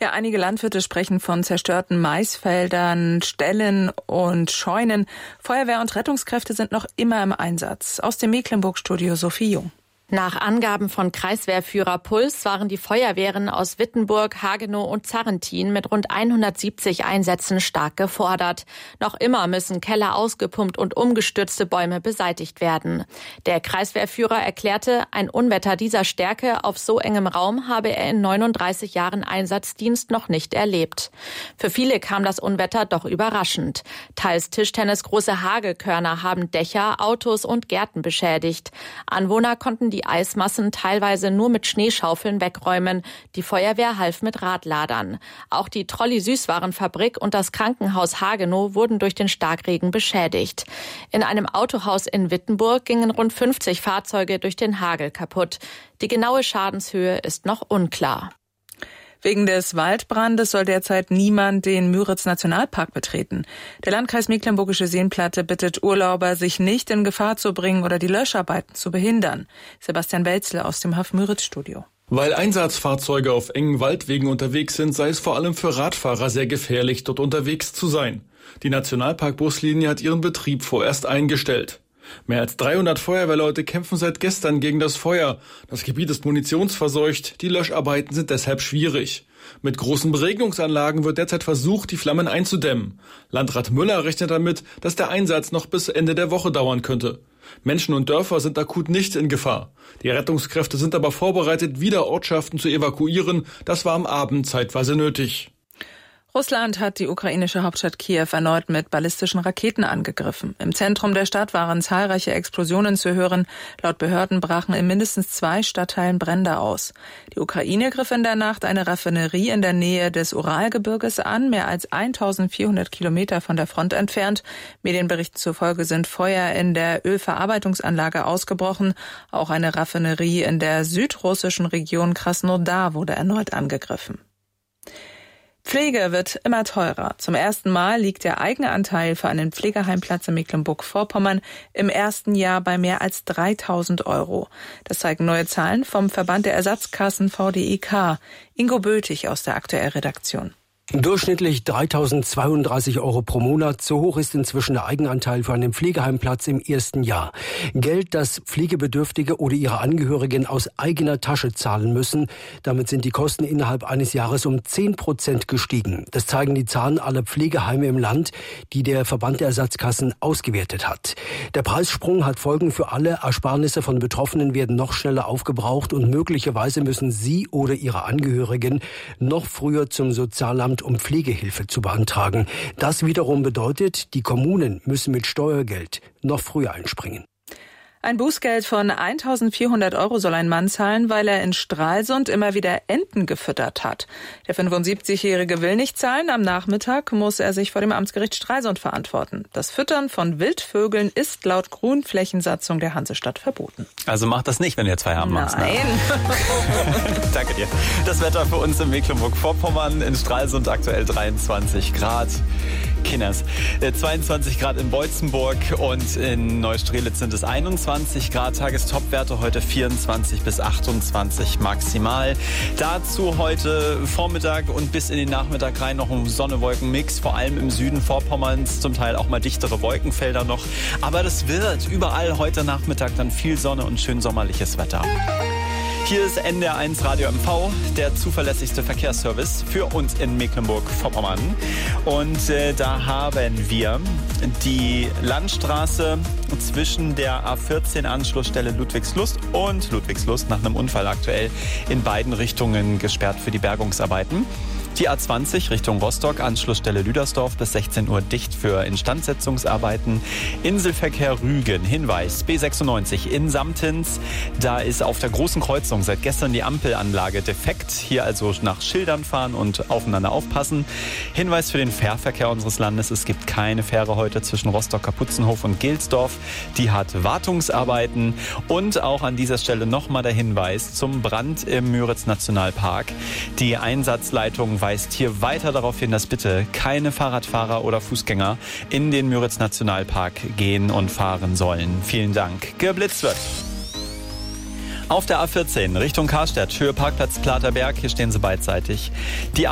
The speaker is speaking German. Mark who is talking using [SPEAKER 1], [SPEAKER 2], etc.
[SPEAKER 1] Ja, einige Landwirte sprechen von zerstörten Maisfeldern, Ställen und Scheunen. Feuerwehr und Rettungskräfte sind noch immer im Einsatz. Aus dem Mecklenburg-Studio Sophie Jung.
[SPEAKER 2] Nach Angaben von Kreiswehrführer Puls waren die Feuerwehren aus Wittenburg, Hagenow und Zarrentin mit rund 170 Einsätzen stark gefordert. Noch immer müssen Keller ausgepumpt und umgestürzte Bäume beseitigt werden. Der Kreiswehrführer erklärte, ein Unwetter dieser Stärke auf so engem Raum habe er in 39 Jahren Einsatzdienst noch nicht erlebt. Für viele kam das Unwetter doch überraschend. Teils tischtennisgroße Hagelkörner haben Dächer, Autos und Gärten beschädigt. Anwohner konnten die Eismassen teilweise nur mit Schneeschaufeln wegräumen. Die Feuerwehr half mit Radladern. Auch die Trolli-Süßwarenfabrik und das Krankenhaus Hagenow wurden durch den Starkregen beschädigt. In einem Autohaus in Wittenburg gingen rund 50 Fahrzeuge durch den Hagel kaputt. Die genaue Schadenshöhe ist noch unklar.
[SPEAKER 1] Wegen des Waldbrandes soll derzeit niemand den Müritz-Nationalpark betreten. Der Landkreis Mecklenburgische Seenplatte bittet Urlauber, sich nicht in Gefahr zu bringen oder die Löscharbeiten zu behindern. Sebastian Welzel aus dem HAF-Müritz-Studio.
[SPEAKER 3] Weil Einsatzfahrzeuge auf engen Waldwegen unterwegs sind, sei es vor allem für Radfahrer sehr gefährlich, dort unterwegs zu sein. Die Nationalpark-Buslinie hat ihren Betrieb vorerst eingestellt. Mehr als 300 Feuerwehrleute kämpfen seit gestern gegen das Feuer. Das Gebiet ist munitionsverseucht, die Löscharbeiten sind deshalb schwierig. Mit großen Beregnungsanlagen wird derzeit versucht, die Flammen einzudämmen. Landrat Müller rechnet damit, dass der Einsatz noch bis Ende der Woche dauern könnte. Menschen und Dörfer sind akut nicht in Gefahr. Die Rettungskräfte sind aber vorbereitet, wieder Ortschaften zu evakuieren. Das war am Abend zeitweise nötig.
[SPEAKER 1] Russland hat die ukrainische Hauptstadt Kiew erneut mit ballistischen Raketen angegriffen. Im Zentrum der Stadt waren zahlreiche Explosionen zu hören. Laut Behörden brachen in mindestens 2 Stadtteilen Brände aus. Die Ukraine griff in der Nacht eine Raffinerie in der Nähe des Uralgebirges an, mehr als 1400 Kilometer von der Front entfernt. Medienberichten zufolge sind Feuer in der Ölverarbeitungsanlage ausgebrochen. Auch eine Raffinerie in der südrussischen Region Krasnodar wurde erneut angegriffen. Pflege wird immer teurer. Zum ersten Mal liegt der Eigenanteil für einen Pflegeheimplatz in Mecklenburg-Vorpommern im ersten Jahr bei mehr als 3.000 €. Das zeigen neue Zahlen vom Verband der Ersatzkassen VDEK. Ingo Bötig aus der Aktuell-Redaktion.
[SPEAKER 4] Durchschnittlich 3.032 € pro Monat. So hoch ist inzwischen der Eigenanteil für einen Pflegeheimplatz im ersten Jahr. Geld, das Pflegebedürftige oder ihre Angehörigen aus eigener Tasche zahlen müssen. Damit sind die Kosten innerhalb eines Jahres um 10% gestiegen. Das zeigen die Zahlen aller Pflegeheime im Land, die der Verband der Ersatzkassen ausgewertet hat. Der Preissprung hat Folgen für alle. Ersparnisse von Betroffenen werden noch schneller aufgebraucht und möglicherweise müssen sie oder ihre Angehörigen noch früher zum Sozialamt, um Pflegehilfe zu beantragen. Das wiederum bedeutet, die Kommunen müssen mit Steuergeld noch früher einspringen.
[SPEAKER 1] Ein Bußgeld von 1.400 € soll ein Mann zahlen, weil er in Stralsund immer wieder Enten gefüttert hat. Der 75-Jährige will nicht zahlen. Am Nachmittag muss er sich vor dem Amtsgericht Stralsund verantworten. Das Füttern von Wildvögeln ist laut Grünflächensatzung der Hansestadt verboten.
[SPEAKER 5] Also macht das nicht, wenn ihr 2 haben macht.
[SPEAKER 1] Nein.
[SPEAKER 5] Danke dir. Das Wetter für uns in Mecklenburg-Vorpommern, in Stralsund aktuell 23 Grad. Kinders. 22 Grad in Beutzenburg und in Neustrelitz sind es 21 Grad. Tagestopwerte heute 24 bis 28 maximal. Dazu heute Vormittag und bis in den Nachmittag rein noch ein Sonne-Wolken-Mix. Vor allem im Süden Vorpommerns, zum Teil auch mal dichtere Wolkenfelder noch. Aber das wird überall heute Nachmittag dann viel Sonne und schön sommerliches Wetter. Hier ist NDR1 Radio MV, der zuverlässigste Verkehrsservice für uns in Mecklenburg-Vorpommern. Und da haben wir die Landstraße zwischen der A14 Anschlussstelle Ludwigslust und Ludwigslust nach einem Unfall aktuell in beiden Richtungen gesperrt für die Bergungsarbeiten. Die A20 Richtung Rostock, Anschlussstelle Lüdersdorf bis 16 Uhr dicht für Instandsetzungsarbeiten. Inselverkehr Rügen, Hinweis, B96 in Samtens. Da ist auf der großen Kreuzung seit gestern die Ampelanlage defekt. Hier also nach Schildern fahren und aufeinander aufpassen. Hinweis für den Fährverkehr unseres Landes, es gibt keine Fähre heute zwischen Rostock-Kaputzenhof und Gilsdorf. Die hat Wartungsarbeiten. Und auch an dieser Stelle nochmal der Hinweis zum Brand im Müritz-Nationalpark. Die Einsatzleitung weist hier weiter darauf hin, dass bitte keine Fahrradfahrer oder Fußgänger in den Müritz-Nationalpark gehen und fahren sollen. Vielen Dank. Geblitzt wird. Auf der A14 Richtung Karstadt, Höhe Parkplatz Platerberg, hier stehen sie beidseitig. Die